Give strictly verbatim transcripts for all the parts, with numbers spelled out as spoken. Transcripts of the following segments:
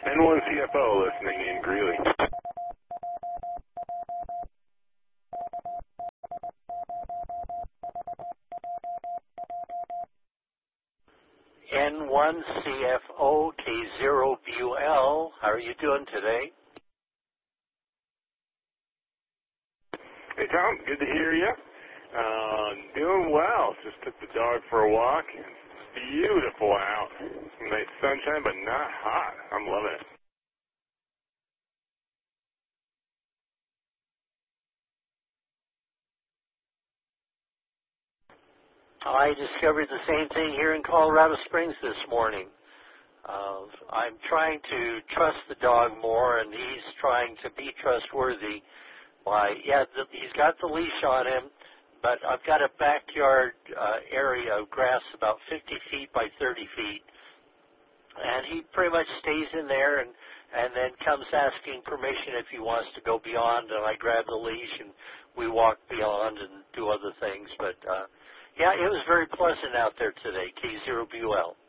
N one C F O listening in Greeley. N one C F O K zero B U L. How are you doing today? Hey Tom, good to hear you. Uh, doing well. Just took the dog for a walk. It's beautiful out. Some nice sunshine, but not hot. I'm loving it. I discovered the same thing here in Colorado Springs this morning. Uh, I'm trying to trust the dog more, and he's trying to be trustworthy. Why, yeah, the, he's got the leash on him, but I've got a backyard uh, area of grass about fifty feet by thirty feet, and he pretty much stays in there and, and then comes asking permission if he wants to go beyond, and I grab the leash and we walk beyond and do other things. But, uh, yeah, it was very pleasant out there today, K zero B U L.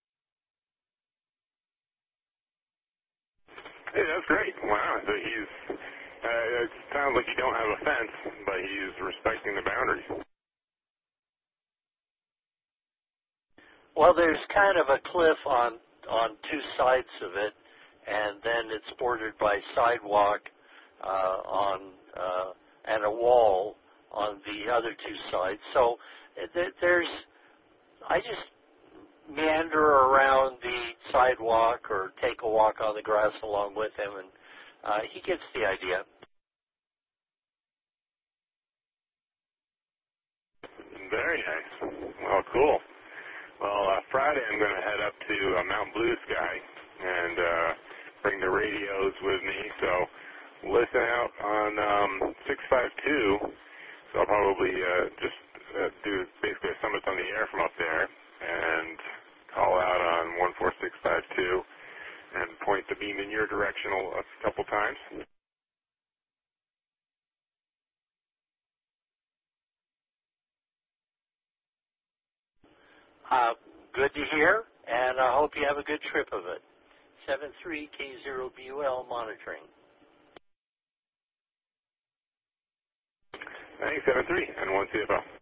Hey, that's great. Wow. So he's, uh, it sounds like you don't have a fence, but he's respecting the boundaries. Well, there's kind of a cliff on, on two sides of it, and then it's bordered by sidewalk uh, on uh, and a wall on the other two sides. So th- there's, I just meander around the sidewalk or take a walk on the grass along with him, and uh, he gets the idea. Very nice. Well, cool. Well, uh, Friday I'm going to head up to uh, Mount Blue Sky and uh, bring the radios with me. So listen out on um, six five two. So I'll probably uh, just uh, do basically a summit on the air from up there and call out on one four six five two and point the beam in your direction a couple times. Uh, good to hear, and I hope you have a good trip of it. seven three K zero B U L monitoring. Thanks, seven three and one C F O.